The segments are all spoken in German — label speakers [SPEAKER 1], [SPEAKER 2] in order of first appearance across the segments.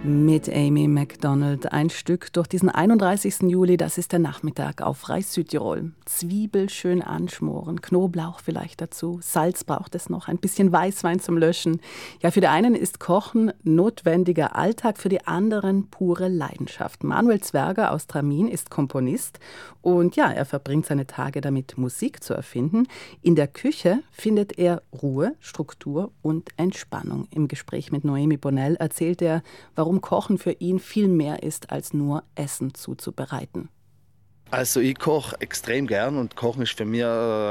[SPEAKER 1] Mit Amy Macdonald. Ein Stück durch diesen 31. Juli, das ist der Nachmittag auf Reis Südtirol. Zwiebel schön anschmoren, Knoblauch vielleicht dazu, Salz braucht es noch, ein bisschen Weißwein zum Löschen. Ja, für die einen ist Kochen notwendiger Alltag, für die anderen pure Leidenschaft. Manuel Zwerger aus Tramin ist Komponist und ja, er verbringt seine Tage damit, Musik zu erfinden. In der Küche findet er Ruhe, Struktur und Entspannung. Im Gespräch mit Noemi Bonnell erzählt er, warum Kochen für ihn viel mehr ist, als nur Essen zuzubereiten.
[SPEAKER 2] Also ich koche extrem gern und Kochen ist für mich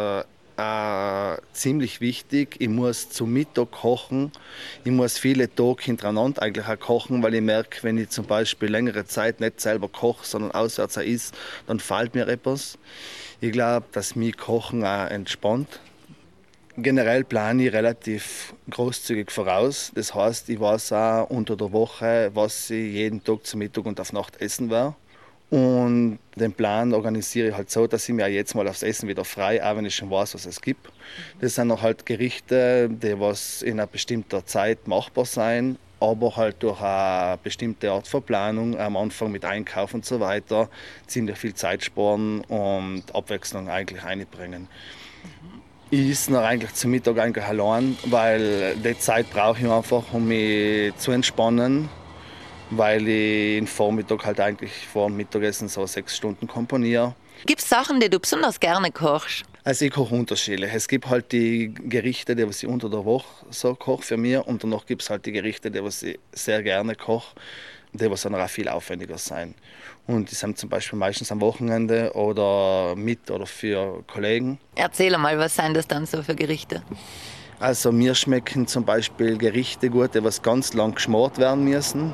[SPEAKER 2] ziemlich wichtig. Ich muss zum Mittag kochen. Ich muss viele Tage hintereinander eigentlich auch kochen, weil ich merke, wenn ich zum Beispiel längere Zeit nicht selber koche, sondern auswärts esse, dann fehlt mir etwas. Ich glaube, dass mich Kochen auch entspannt. Generell plane ich relativ großzügig voraus. Das heißt, ich weiß auch unter der Woche, was ich jeden Tag zum Mittag und auf Nacht essen werde. Und den Plan organisiere ich halt so, dass ich mir jetzt mal aufs Essen wieder frei, auch wenn ich schon weiß, was es gibt. Das sind noch halt Gerichte, die was in einer bestimmten Zeit machbar sein, aber halt durch eine bestimmte Art von Planung, am Anfang mit Einkauf und so weiter, ziemlich viel Zeit sparen und Abwechslung eigentlich einbringen. Ich esse noch eigentlich zum Mittag eigentlich allein, weil die Zeit brauche ich einfach, um mich zu entspannen, weil ich den Vormittag halt eigentlich vor dem Mittagessen so 6 Stunden komponiere.
[SPEAKER 3] Gibt es Sachen, die du besonders gerne kochst?
[SPEAKER 2] Also ich koche unterschiedlich. Es gibt halt die Gerichte, die ich unter der Woche so koche für mich, und danach gibt es halt die Gerichte, die ich sehr gerne koche, die dann auch viel aufwendiger sein. Und die sind zum Beispiel meistens am Wochenende oder mit oder für Kollegen.
[SPEAKER 3] Erzähl mal, was sind das dann so für Gerichte?
[SPEAKER 2] Also mir schmecken zum Beispiel Gerichte gut, die was ganz lang geschmort werden müssen.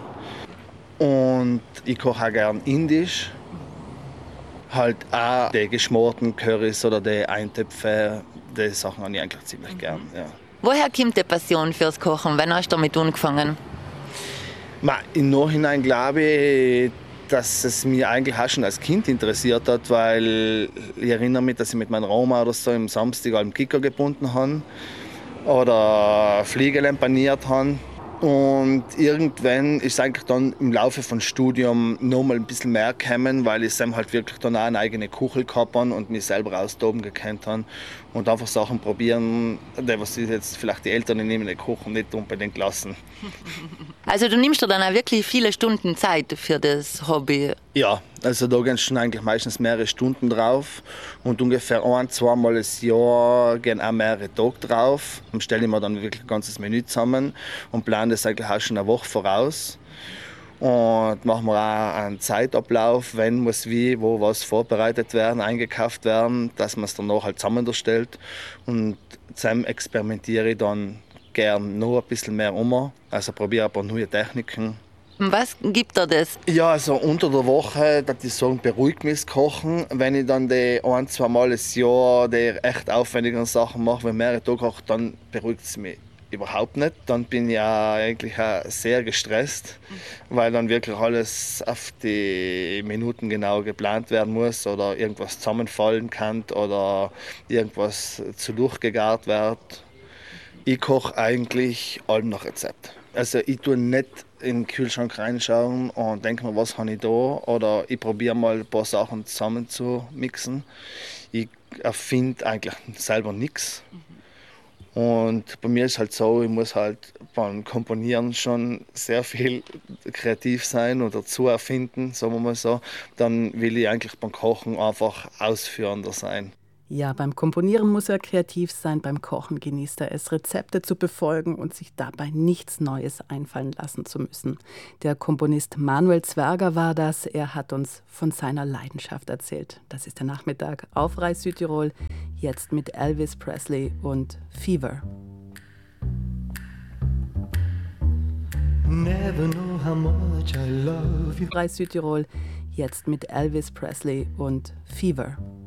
[SPEAKER 2] Und ich koche auch gern indisch. Halt auch die geschmorten Currys oder die Eintöpfe, die Sachen habe ich eigentlich ziemlich gern. Ja.
[SPEAKER 3] Woher kommt die Passion fürs Kochen? Wann hast du damit angefangen?
[SPEAKER 2] Im Nachhinein glaube ich, dass es mich eigentlich auch schon als Kind interessiert hat, weil ich erinnere mich, dass ich mit meiner Oma oder so am Samstag einen Kicker gebunden habe oder Fliegel paniert habe. Und irgendwann ist es eigentlich dann im Laufe des Studiums noch mal ein bisschen mehr gekommen, weil ich halt wirklich dann auch eine eigene Küche gehabt habe und mich selber austoben gekannt habe und einfach Sachen probieren, die was jetzt vielleicht die Eltern in der Küche nicht unbedingt lassen.
[SPEAKER 3] Also du nimmst dir dann auch wirklich viele Stunden Zeit für das Hobby?
[SPEAKER 2] Ja, also da gehen schon eigentlich meistens mehrere Stunden drauf und ungefähr 1-2 Mal im Jahr gehen auch mehrere Tage drauf. Dann stelle ich mir dann wirklich ein ganzes Menü zusammen und plane das eigentlich auch schon eine Woche voraus. Und machen wir auch einen Zeitablauf, wenn muss wie, wo was vorbereitet werden, eingekauft werden, dass man es danach halt zusammenstellt. Und zusammen experimentiere ich dann gern noch ein bisschen mehr um. Also probiere ein paar neue Techniken.
[SPEAKER 3] Was gibt dir das?
[SPEAKER 2] Ja, also unter der Woche, dass ich sagen, beruhigt mich das Kochen. Wenn ich dann die 1-2 Mal im Jahr die echt aufwendigen Sachen mache, wenn mehrere Tage koche, dann beruhigt es mich überhaupt nicht. Dann bin ich ja eigentlich auch sehr gestresst, weil dann wirklich alles auf die Minuten genau geplant werden muss oder irgendwas zusammenfallen kann oder irgendwas zu durchgegart wird. Ich koche eigentlich allem nach Rezept. Also ich tue nicht in den Kühlschrank reinschauen und denke mir, was habe ich da? Oder ich probiere mal ein paar Sachen zusammen zu mixen. Ich erfinde eigentlich selber nichts. Und bei mir ist halt so, ich muss halt beim Komponieren schon sehr viel kreativ sein und dazu erfinden, sagen wir mal so. Dann will ich eigentlich beim Kochen einfach ausführender sein.
[SPEAKER 1] Ja, beim Komponieren muss er kreativ sein, beim Kochen genießt er es, Rezepte zu befolgen und sich dabei nichts Neues einfallen lassen zu müssen. Der Komponist Manuel Zwerger war das, er hat uns von seiner Leidenschaft erzählt. Das ist der Nachmittag auf Reis Südtirol, jetzt mit Elvis Presley und Fever. Never know how much I love you. Reis Südtirol, jetzt mit Elvis Presley und Fever.